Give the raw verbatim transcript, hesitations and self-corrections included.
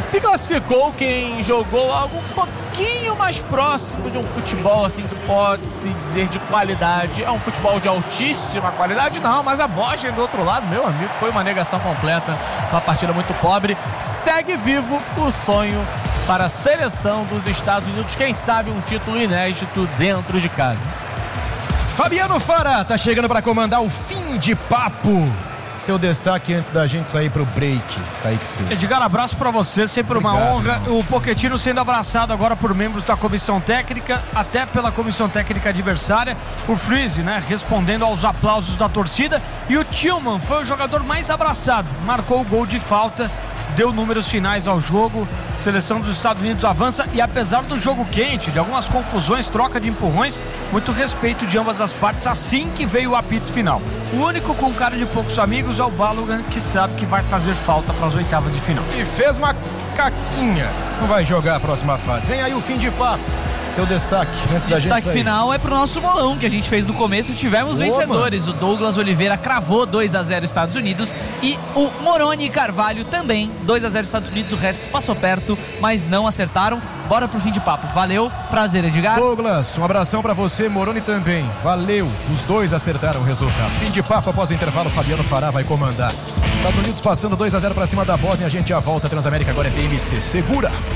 Se classificou quem jogou algo um pouquinho mais próximo de um futebol, assim, que pode-se dizer de qualidade. É um futebol de altíssima qualidade? Não, mas a Bósnia do outro lado, meu amigo, foi uma negação completa, uma partida muito pobre. Segue vivo o sonho para a seleção dos Estados Unidos, quem sabe um título inédito dentro de casa. Fabiano Fara tá chegando para comandar o Fim de Papo. Seu destaque antes da gente sair pro break, Kaique Silva. Edgar, abraço pra você, sempre Obrigado, uma honra. irmão. O Pochettino sendo abraçado agora por membros da comissão técnica, até pela comissão técnica adversária. O Freeze, né, respondendo aos aplausos da torcida. E o Tillman foi o jogador mais abraçado, marcou o gol de falta, deu números finais ao jogo. Seleção dos Estados Unidos avança e, apesar do jogo quente, de algumas confusões, troca de empurrões, muito respeito de ambas as partes assim que veio o apito final. O único com cara de poucos amigos é o Balogun, que sabe que vai fazer falta para as oitavas de final. E fez uma caquinha. Não vai jogar a próxima fase. Vem aí o Fim de Papo. Seu destaque antes da gente sair. Destaque final é pro nosso bolão que a gente fez no começo. Tivemos Boa, vencedores. Mano. O Douglas Oliveira cravou dois a zero Estados Unidos e o Moroni Carvalho também dois a zero Estados Unidos. O resto passou perto, mas não acertaram. Bora pro Fim de Papo. Valeu, prazer, Edgar. Douglas, um abração pra você, Moroni também. Valeu, os dois acertaram o resultado. Fim de Papo, após o intervalo, Fabiano Fará vai comandar. Estados Unidos passando dois a zero pra cima da Bósnia. A gente já volta. Transamérica agora é T M C. Segura!